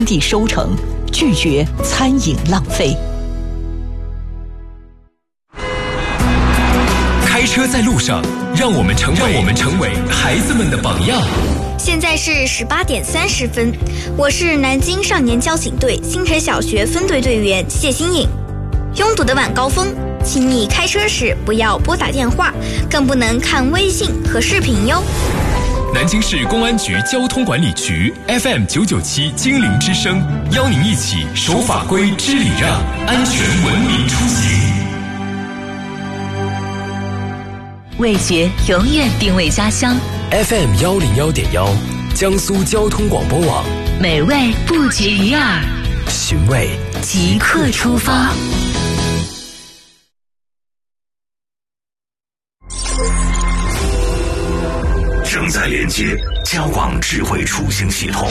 地收成，拒绝餐饮浪费。 开车在路上，让我们成为孩子们的榜样。 现在是18点30分，我是南京少年交警队新城小学分队队员谢新颖。拥堵的晚高峰，请你开车时不要拨打电话，更不能看微信和视频哟。 南京市公安局交通管理局 FM 997精灵之声，邀您一起守法规、知礼让，安全文明出行。 味觉永远定位家乡 FM 101.1，江苏交通广播网， 美味不绝于耳， 寻味即刻出发。 正在连接交广智慧出行系统。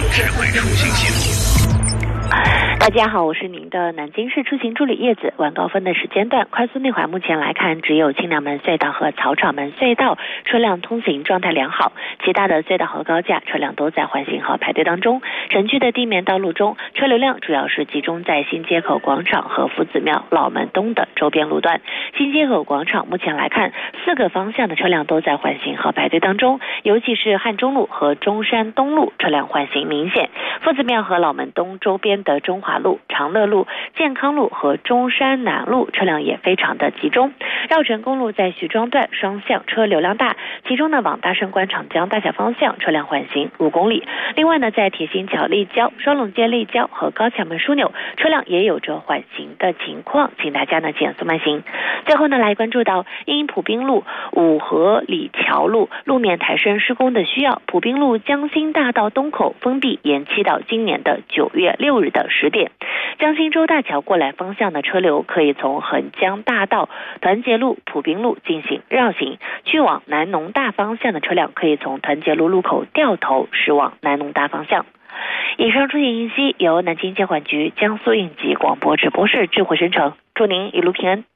大家好，我是您的南京市出行助理叶子。晚高峰的时间段，快速内环目前来看，只有清凉门隧道和草场门隧道车辆通行状态良好，其他的隧道和高架车辆都在缓行和排队当中。城区的地面道路中，车流量主要是集中在新街口广场和夫子庙、老门东的周边路段。新街口广场目前来看，4个方向的车辆都在缓行和排队当中，尤其是汉中路和中山东路车辆缓行明显。夫子庙和老门东周边的中华路、长乐路、健康路和中山南路车辆也非常的集中。绕城公路在徐庄段双向车流量大，其中呢往大胜关长江大小方向车辆缓行5公里。另外呢，在铁心桥立交、双龙街立交和高桥门枢纽车辆也有着缓行的情况，请大家呢减速慢行。最后呢，来关注到因普滨路、五河里桥路路面抬升施工的需要，普滨路江心大道东口封闭，延期到今年的9月6日的10点。江心洲大桥过来方向的车流可以从横江大道、团结路、普滨路进行绕行，去往南农大方向的车辆可以从团结路路口掉头驶往南农大方向。以上出行信息由南京交管局江苏应急广播直播室智慧生成，祝您一路平安。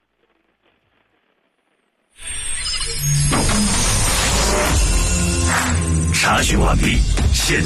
查询完毕，现